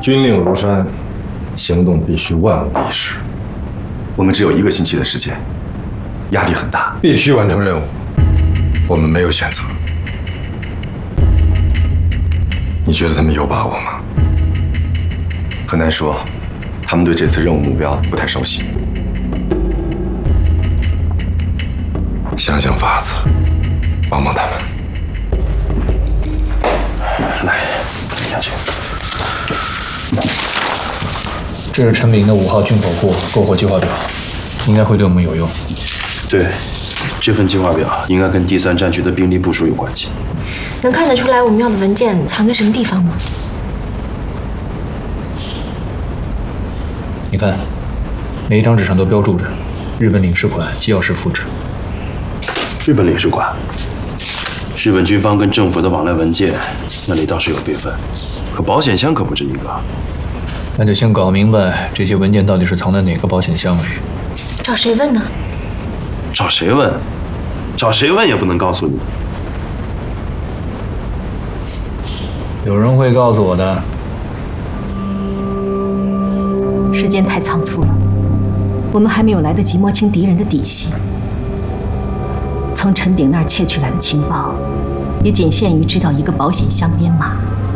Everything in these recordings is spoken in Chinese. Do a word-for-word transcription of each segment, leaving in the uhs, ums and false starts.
军令如山，行动必须万无一失。 我们只有一个星期的时间，压力很大， 必须完成任务。我们没有选择。你觉得他们有把握吗？ 很难说，他们对这次任务目标不太熟悉。 想想法子，帮帮他们。 来，下去。 这是陈炳的五号军火库购货计划表，应该会对我们有用。 对，这份计划表应该跟第三战区的兵力部署有关系。 能看得出来我们要的文件藏在什么地方吗？ 你看，每一张纸上都标注着日本领事馆机要室复制。 日本领事馆，日本军方跟政府的往来文件，那里倒是有备份，可保险箱可不止一个。 那就先搞明白这些文件到底是藏在哪个保险箱里。 找谁问呢？ 找谁问？找谁问也不能告诉你。 有人会告诉我的。 时间太仓促了，我们还没有来得及摸清敌人的底细。从陈炳那儿窃取来的情报，也仅限于知道一个保险箱编码。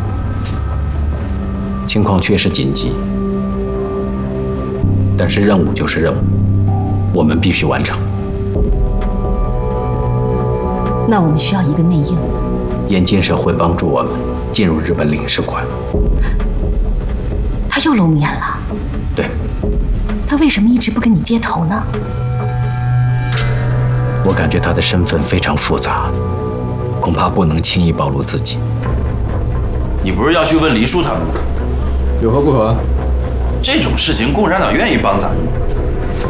情况确实紧急，但是任务就是任务，我们必须完成。 那我们需要一个内应。 燕金社会帮助我们进入日本领事馆。 他又露面了。 对。 他为什么一直不跟你接头呢？ 我感觉他的身份非常复杂，恐怕不能轻易暴露自己。 你不是要去问黎叔他们吗？ 有何不可？ 这种事情共产党愿意帮咱们。